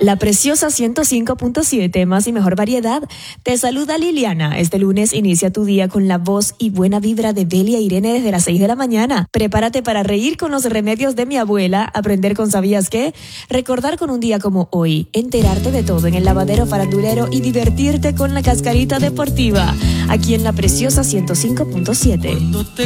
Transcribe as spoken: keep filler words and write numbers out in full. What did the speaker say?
La preciosa ciento cinco punto siete, más y mejor variedad. Te saluda Liliana. Este lunes inicia tu día con la voz y buena vibra de Belia Irene desde las seis de la mañana. Prepárate para reír con los remedios de mi abuela, aprender con ¿sabías qué? Recordar con un día como hoy, enterarte de todo en el lavadero farandulero y divertirte con la cascarita deportiva. Aquí en la preciosa ciento cinco punto siete.